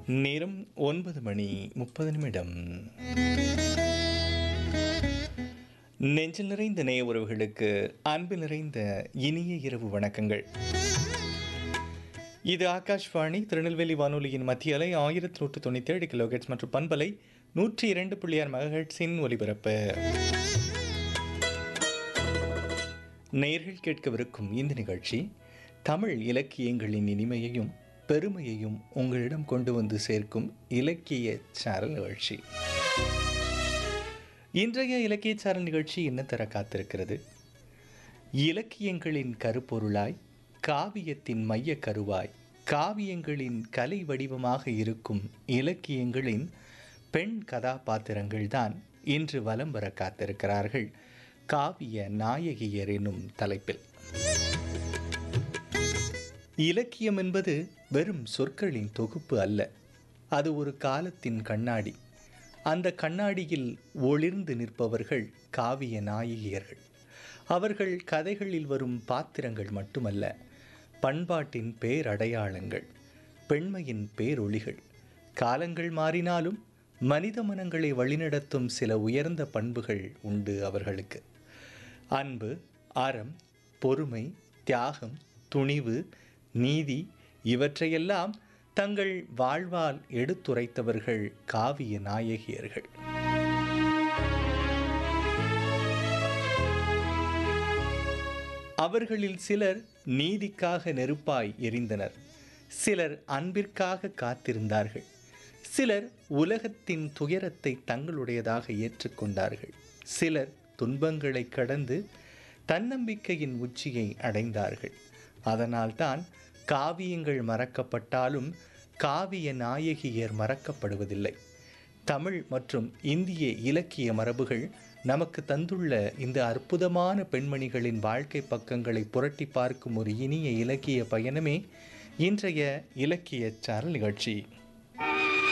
நேரம் 9:30. நெஞ்சில் நிறைந்த நேய உறவுகளுக்கு அன்பு நிறைந்த இனிய இரவு வணக்கங்கள். இது ஆகாஷ்வாணி திருநெல்வேலி வானொலியின் மத்திய அலை 1197 கிலோஹெர்ட்ஸ் மற்றும் பண்பலை 102.6 மெகாஹெர்ட்ஸின் ஒலிபரப்பு. நேயர்கள் கேட்கவிருக்கும் இந்த நிகழ்ச்சி தமிழ் இலக்கியங்களின் இனிமையையும் பெருமையையும் உங்களிடம் கொண்டு வந்து சேர்க்கும் இலக்கிய சாரல் நிகழ்ச்சி. இன்றைய இலக்கிய சாரல் நிகழ்ச்சி என்ன தர காத்திருக்கிறது? இலக்கியங்களின் கருப்பொருளாய், காவியத்தின் மைய கருவாய், காவியங்களின் கலை வடிவமாக இருக்கும் இலக்கியங்களின் பெண் கதாபாத்திரங்கள்தான் இன்று வலம் வர காத்திருக்கிறார்கள் காவிய நாயகியர் என்னும் தலைப்பில். இலக்கியம் என்பது வெறும் சொற்களின் தொகுப்பு அல்ல. அது ஒரு காலத்தின் கண்ணாடி. அந்த கண்ணாடியில் ஒளிர்ந்து நிற்பவர்கள் காவிய நாயகியர்கள். அவர்கள் கதைகளில் வரும் பாத்திரங்கள் மட்டுமல்ல, பண்பாட்டின் பேரடையாளங்கள், பெண்மையின் பேரொளிகள். காலங்கள் மாறினாலும் மனித மனங்களை வழிநடத்தும் சில உயர்ந்த பண்புகள் உண்டு அவர்களுக்கு. அன்பு, அறம், பொறுமை, தியாகம், துணிவு, நீதி இவற்றையெல்லாம் தங்கள் வாழ்வால் எடுத்துரைத்தவர்கள் காவிய நாயகியர்கள். அவர்களில் சிலர் நீதிக்காக நெருப்பாய் எரிந்தனர், சிலர் அன்பிற்காக காத்திருந்தார்கள், சிலர் உலகத்தின் துயரத்தை தங்களுடையதாக ஏற்றுக்கொண்டார்கள், சிலர் துன்பங்களை கடந்து தன்னம்பிக்கையின் உச்சியை அடைந்தார்கள். அதனால்தான் காவியங்கள் மறக்கப்பட்டாலும் காவிய நாயகியர் மறக்கப்படுவதில்லை. தமிழ் மற்றும் இந்திய இலக்கிய மரபுகள் நமக்கு தந்துள்ள இந்த அற்புதமான பெண்மணிகளின் வாழ்க்கை பக்கங்களை புரட்டி பார்க்கும் ஒரு இனிய இலக்கிய பயணமே இன்றைய இலக்கிய சாரல் நிகழ்ச்சி.